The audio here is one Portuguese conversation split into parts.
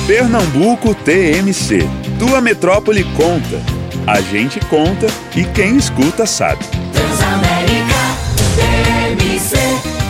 Pernambuco TMC. Tua metrópole conta. A gente conta e quem escuta sabe. Transamérica TMC.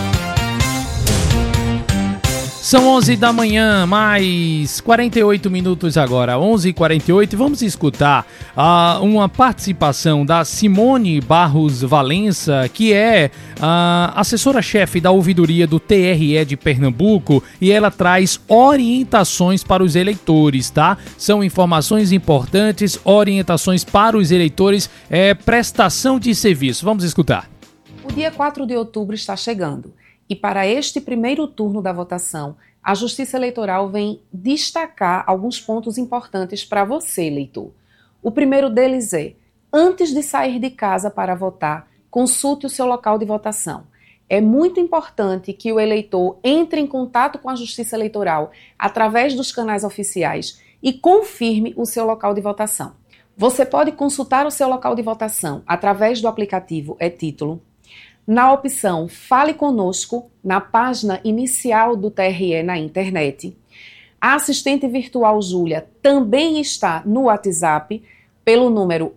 São 11 da manhã, mais 48 minutos agora, 11h48. Vamos escutar uma participação da Simone Barros Valença, que é assessora-chefe da ouvidoria do TRE de Pernambuco, e ela traz orientações para os eleitores, tá? São informações importantes, orientações para os eleitores, prestação de serviço. Vamos escutar. O dia 4 de outubro está chegando. E para este primeiro turno da votação, a Justiça Eleitoral vem destacar alguns pontos importantes para você, eleitor. O primeiro deles é, antes de sair de casa para votar, consulte o seu local de votação. É muito importante que o eleitor entre em contato com a Justiça Eleitoral através dos canais oficiais e confirme o seu local de votação. Você pode consultar o seu local de votação através do aplicativo e-Título, na opção Fale Conosco, na página inicial do TRE na internet. A assistente virtual Júlia também está no WhatsApp, pelo número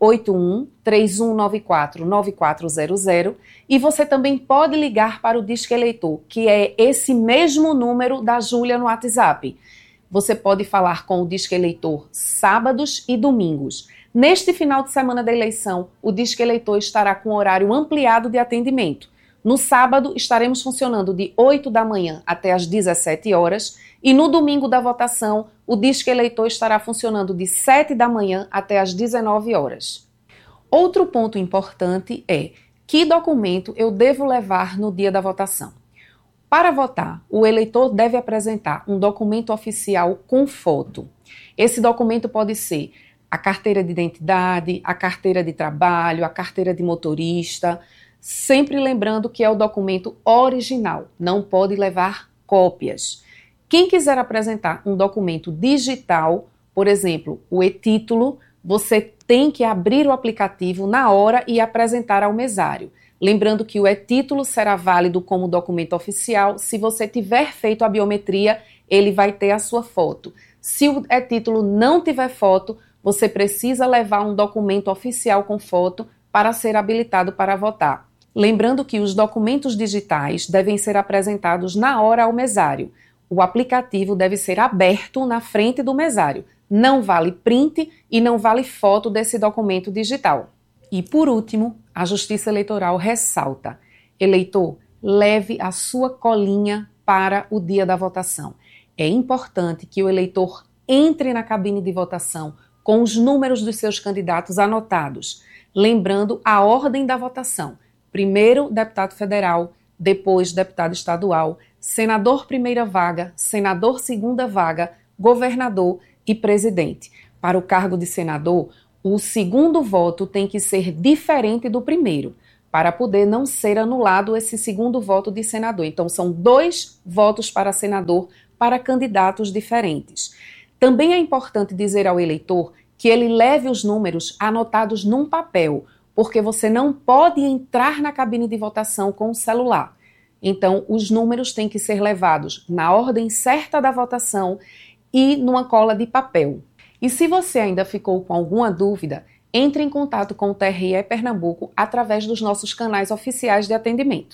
81-3194-9400, e você também pode ligar para o Disque Eleitor, que é esse mesmo número da Júlia no WhatsApp. Você pode falar com o Disque Eleitor sábados e domingos. Neste final de semana da eleição, o Disque Eleitor estará com horário ampliado de atendimento. No sábado, estaremos funcionando de 8 da manhã até as 17 horas e no domingo da votação, o Disque Eleitor estará funcionando de 7 da manhã até as 19 horas. Outro ponto importante é que documento eu devo levar no dia da votação. Para votar, o eleitor deve apresentar um documento oficial com foto. Esse documento pode ser a carteira de identidade, a carteira de trabalho, a carteira de motorista, sempre lembrando que é o documento original, não pode levar cópias. Quem quiser apresentar um documento digital, por exemplo, o e-Título, você tem que abrir o aplicativo na hora e apresentar ao mesário. Lembrando que o e-Título será válido como documento oficial. Se você tiver feito a biometria, ele vai ter a sua foto. Se o e-Título não tiver foto, você precisa levar um documento oficial com foto para ser habilitado para votar. Lembrando que os documentos digitais devem ser apresentados na hora ao mesário. O aplicativo deve ser aberto na frente do mesário. Não vale print e não vale foto desse documento digital. E por último, a Justiça Eleitoral ressalta: eleitor, leve a sua colinha para o dia da votação. É importante que o eleitor entre na cabine de votação com os números dos seus candidatos anotados, lembrando a ordem da votação. Primeiro, deputado federal, depois, deputado estadual, senador primeira vaga, senador segunda vaga, governador e presidente. Para o cargo de senador, o segundo voto tem que ser diferente do primeiro, para poder não ser anulado esse segundo voto de senador. Então, são 2 votos para senador para candidatos diferentes. Também é importante dizer ao eleitor que ele leve os números anotados num papel, porque você não pode entrar na cabine de votação com o celular. Então, os números têm que ser levados na ordem certa da votação e numa cola de papel. E se você ainda ficou com alguma dúvida, entre em contato com o TRE Pernambuco através dos nossos canais oficiais de atendimento.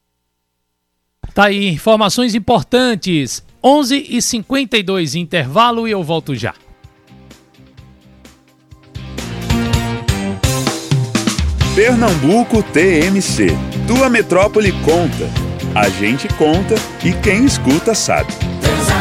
Tá aí, informações importantes. 11h52, intervalo, e eu volto já. Pernambuco TMC. Tua metrópole conta. A gente conta e quem escuta sabe.